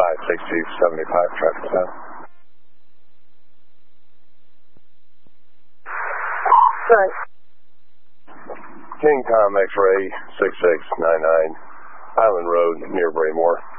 560-75, traffic stop. Right. King Tom X-Ray 6699, Island Road, near Braymore.